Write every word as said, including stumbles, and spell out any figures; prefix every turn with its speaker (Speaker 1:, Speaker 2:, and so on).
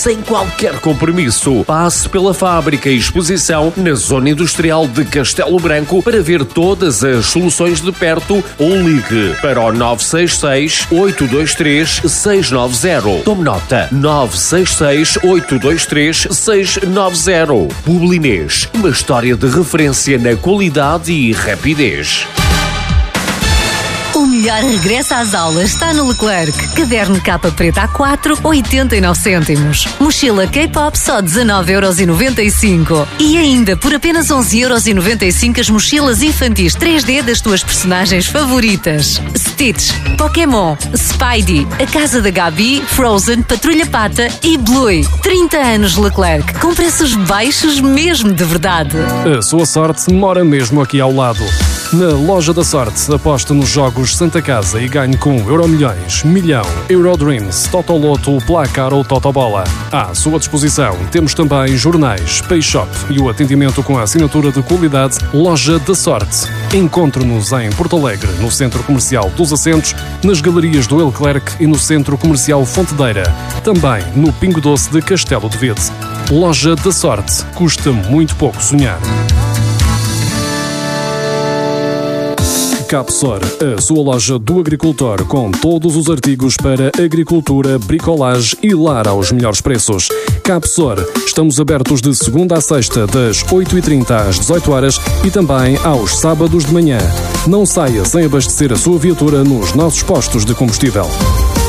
Speaker 1: sem qualquer compromisso. Passe pela fábrica e exposição na Zona Industrial de Castelo Branco para ver todas as soluções de perto ou ligue para o nove seis seis, oito dois três, seis nove zero. Tome nota: nove seis seis, oito dois três, seis nove zero. Publinês, uma história de referência na qualidade e rapidez.
Speaker 2: O melhor regresso às aulas está no Leclerc. Caderno capa preta A quatro, oitenta e nove cêntimos. Mochila K-pop só dezanove euros e noventa e cinco. E ainda, por apenas onze euros e noventa e cinco, as mochilas infantis três D das tuas personagens favoritas. Stitch, Pokémon, Spidey, A Casa da Gabi, Frozen, Patrulha Pata e Bluey. trinta anos Leclerc, com preços baixos mesmo de verdade.
Speaker 3: A sua sorte mora mesmo aqui ao lado. Na Loja da Sorte, aposta nos jogos Santa Casa e ganhe com Euromilhões, Milhão, Eurodreams, Totoloto, Placar ou Totobola. À sua disposição temos também jornais, Pay Shop e o atendimento com a assinatura de qualidade Loja da Sorte. Encontre-nos em Porto Alegre, no Centro Comercial dos Assentos, nas galerias do Leclerc e no Centro Comercial Fontedeira. Também no Pingo Doce de Castelo de Vede. Loja da Sorte. Custa muito pouco sonhar. Capsor, a sua loja do agricultor com todos os artigos para agricultura, bricolagem e lar aos melhores preços. Capsor, estamos abertos de segunda a sexta, das oito e trinta às dezoito horas e também aos sábados de manhã. Não saia sem abastecer a sua viatura nos nossos postos de combustível.